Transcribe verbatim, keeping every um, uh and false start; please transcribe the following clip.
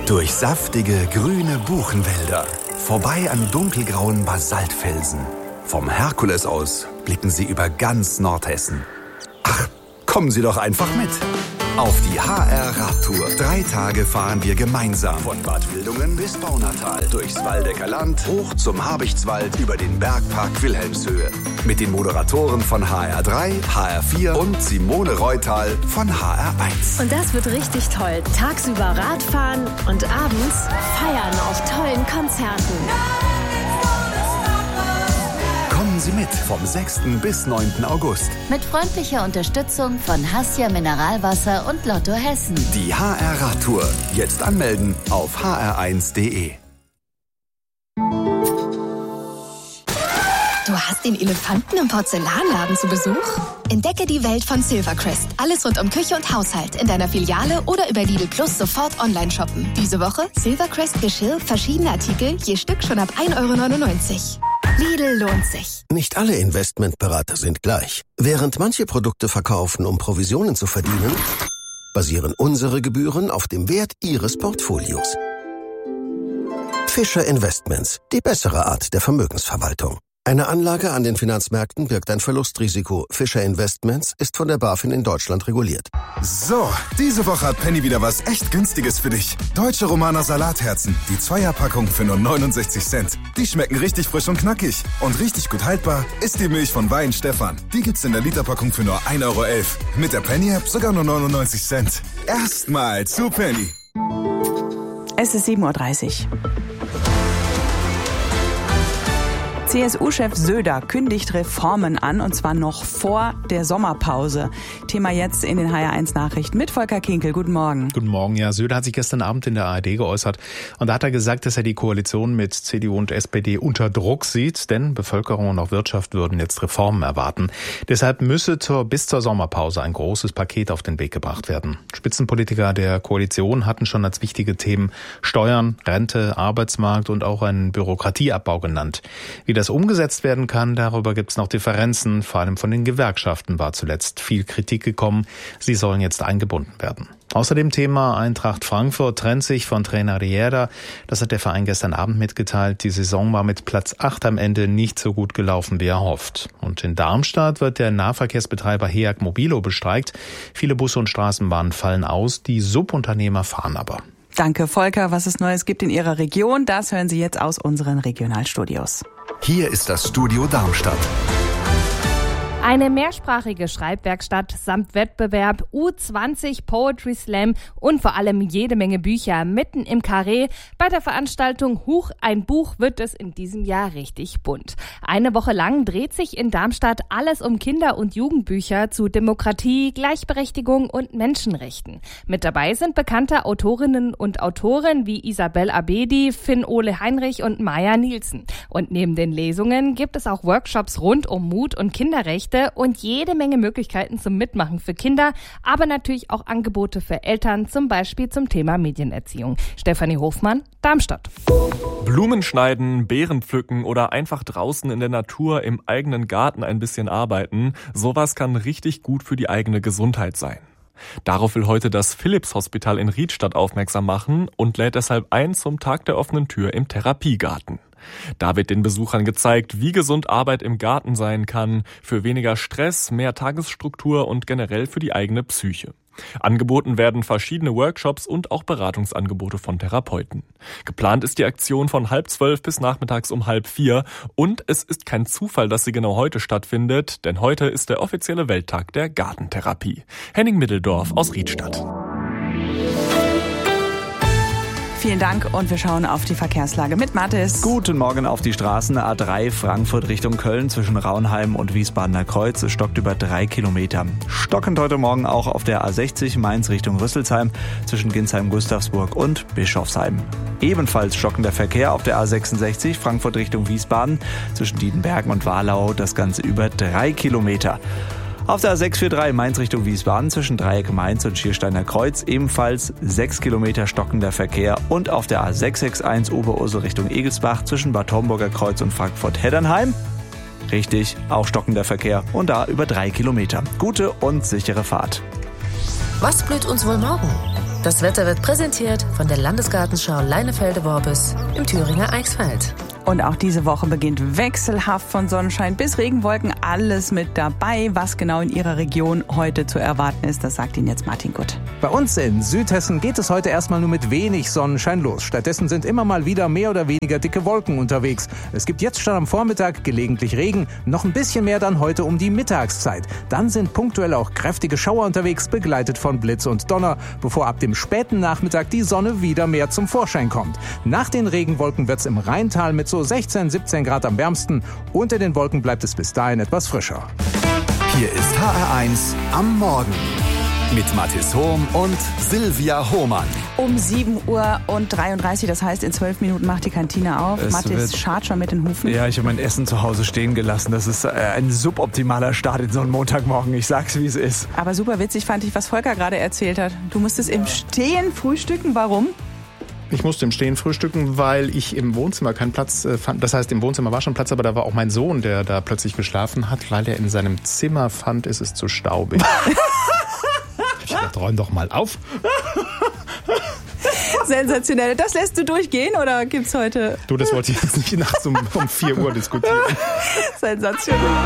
Durch saftige, grüne Buchenwälder, vorbei an dunkelgrauen Basaltfelsen. Vom Herkules aus blicken Sie über ganz Nordhessen. Ach, kommen Sie doch einfach mit. Auf die H R-Radtour. Drei Tage fahren wir gemeinsam. Von Bad Wildungen bis Baunatal. Durchs Waldecker Land, hoch zum Habichtswald, über den Bergpark Wilhelmshöhe. Mit den Moderatoren von H R drei, H R vier und Simone Reutal von H R eins. Und das wird richtig toll. Tagsüber Radfahren und abends feiern auf tollen Konzerten. Kommen Sie mit vom sechsten bis neunten August. Mit freundlicher Unterstützung von Hassia Mineralwasser und Lotto Hessen. Die H R-Radtour. Jetzt anmelden auf h r eins punkt d e. Du hast den Elefanten im Porzellanladen zu Besuch? Entdecke die Welt von Silvercrest. Alles rund um Küche und Haushalt in deiner Filiale oder über Lidl Plus sofort online shoppen. Diese Woche Silvercrest Geschirr, verschiedene Artikel, je Stück schon ab ein Euro neunundneunzig. Lidl lohnt sich. Nicht alle Investmentberater sind gleich. Während manche Produkte verkaufen, um Provisionen zu verdienen, basieren unsere Gebühren auf dem Wert Ihres Portfolios. Fischer Investments, die bessere Art der Vermögensverwaltung. Eine Anlage an den Finanzmärkten birgt ein Verlustrisiko. Fischer Investments ist von der BaFin in Deutschland reguliert. So, diese Woche hat Penny wieder was echt Günstiges für dich. Deutsche Romaner Salatherzen. Die Zweierpackung für nur neunundsechzig Cent. Die schmecken richtig frisch und knackig. Und richtig gut haltbar ist die Milch von Wein Stefan. Die gibt's in der Literpackung für nur ein Euro elf. Mit der Penny-App sogar nur neunundneunzig Cent. Erstmal zu Penny. Es ist sieben Uhr dreißig. C S U-Chef Söder kündigt Reformen an, und zwar noch vor der Sommerpause. Thema jetzt in den H R eins Nachrichten mit Volker Kinkel. Guten Morgen. Guten Morgen. Ja, Söder hat sich gestern Abend in der A R D geäußert. Und da hat er gesagt, dass er die Koalition mit C D U und S P D unter Druck sieht, denn Bevölkerung und auch Wirtschaft würden jetzt Reformen erwarten. Deshalb müsse zur, bis zur Sommerpause ein großes Paket auf den Weg gebracht werden. Spitzenpolitiker der Koalition hatten schon als wichtige Themen Steuern, Rente, Arbeitsmarkt und auch einen Bürokratieabbau genannt. Wie das umgesetzt werden kann, darüber gibt es noch Differenzen. Vor allem von den Gewerkschaften war zuletzt viel Kritik gekommen. Sie sollen jetzt eingebunden werden. Außerdem Thema Eintracht Frankfurt trennt sich von Trainer Riera. Das hat der Verein gestern Abend mitgeteilt. Die Saison war mit Platz acht am Ende nicht so gut gelaufen, wie er hofft. Und in Darmstadt wird der Nahverkehrsbetreiber Heag Mobilo bestreikt. Viele Busse und Straßenbahnen fallen aus. Die Subunternehmer fahren aber. Danke, Volker. Was es Neues gibt in Ihrer Region, das hören Sie jetzt aus unseren Regionalstudios. Hier ist das Studio Darmstadt. Eine mehrsprachige Schreibwerkstatt samt Wettbewerb, U zwanzig Poetry Slam und vor allem jede Menge Bücher mitten im Carré. Bei der Veranstaltung Huch, ein Buch wird es in diesem Jahr richtig bunt. Eine Woche lang dreht sich in Darmstadt alles um Kinder- und Jugendbücher zu Demokratie, Gleichberechtigung und Menschenrechten. Mit dabei sind bekannte Autorinnen und Autoren wie Isabel Abedi, Finn-Ole Heinrich und Maya Nielsen. Und neben den Lesungen gibt es auch Workshops rund um Mut und Kinderrechte und jede Menge Möglichkeiten zum Mitmachen für Kinder, aber natürlich auch Angebote für Eltern, zum Beispiel zum Thema Medienerziehung. Stefanie Hofmann, Darmstadt. Blumen schneiden, Beeren pflücken oder einfach draußen in der Natur im eigenen Garten ein bisschen arbeiten, sowas kann richtig gut für die eigene Gesundheit sein. Darauf will heute das Philips-Hospital in Riedstadt aufmerksam machen und lädt deshalb ein zum Tag der offenen Tür im Therapiegarten. Da wird den Besuchern gezeigt, wie gesund Arbeit im Garten sein kann, für weniger Stress, mehr Tagesstruktur und generell für die eigene Psyche. Angeboten werden verschiedene Workshops und auch Beratungsangebote von Therapeuten. Geplant ist die Aktion von halb zwölf bis nachmittags um halb vier und es ist kein Zufall, dass sie genau heute stattfindet, denn heute ist der offizielle Welttag der Gartentherapie. Henning Middeldorf aus Riedstadt. Vielen Dank und wir schauen auf die Verkehrslage mit Mathis. Guten Morgen auf die Straßen. A drei Frankfurt Richtung Köln zwischen Raunheim und Wiesbadener Kreuz. Es stockt über drei Kilometer. Stockend heute Morgen auch auf der A sechzig Mainz Richtung Rüsselsheim zwischen Ginsheim-Gustavsburg und Bischofsheim. Ebenfalls stockender Verkehr auf der A sechsundsechzig Frankfurt Richtung Wiesbaden zwischen Diedenbergen und Warlau. Das Ganze über drei Kilometer. Auf der A sechs vier drei Mainz Richtung Wiesbaden zwischen Dreieck Mainz und Schiersteiner Kreuz ebenfalls sechs Kilometer stockender Verkehr und auf der A sechs sechs eins Oberursel Richtung Egelsbach zwischen Bad Homburger Kreuz und Frankfurt-Heddernheim. Richtig, auch stockender Verkehr und da über drei Kilometer. Gute und sichere Fahrt. Was blüht uns wohl morgen? Das Wetter wird präsentiert von der Landesgartenschau Leinefelde-Worbis im Thüringer Eichsfeld. Und auch diese Woche beginnt wechselhaft von Sonnenschein bis Regenwolken. Alles mit dabei. Was genau in Ihrer Region heute zu erwarten ist, das sagt Ihnen jetzt Martin Gutt. Bei uns in Südhessen geht es heute erstmal nur mit wenig Sonnenschein los. Stattdessen sind immer mal wieder mehr oder weniger dicke Wolken unterwegs. Es gibt jetzt schon am Vormittag gelegentlich Regen, noch ein bisschen mehr dann heute um die Mittagszeit. Dann sind punktuell auch kräftige Schauer unterwegs, begleitet von Blitz und Donner, bevor ab dem späten Nachmittag die Sonne wieder mehr zum Vorschein kommt. Nach den Regenwolken wird es im Rheintal mit so sechzehn, siebzehn Grad am wärmsten. Unter den Wolken bleibt es bis dahin etwas frischer. Hier ist H R eins am Morgen mit Mathis Hohm und Silvia Hohmann. Um sieben Uhr dreiunddreißig, das heißt in zwölf Minuten macht die Kantine auf. Es Mathis schart schon mit den Hufen. Ja, ich habe mein Essen zu Hause stehen gelassen. Das ist äh, ein suboptimaler Start in so einen Montagmorgen. Ich sag's, wie es ist. Aber super witzig fand ich, was Volker gerade erzählt hat. Du musstest im Stehen frühstücken. Warum? Ich musste im Stehen frühstücken, weil ich im Wohnzimmer keinen Platz äh, fand. Das heißt, im Wohnzimmer war schon Platz, aber da war auch mein Sohn, der da plötzlich geschlafen hat, weil er in seinem Zimmer fand, ist es zu staubig. Ich dachte, räum doch mal auf. Sensationell. Das lässt du durchgehen oder gibt's heute... Du, das wollte ich jetzt nicht nachts um, um vier Uhr diskutieren. Sensationell.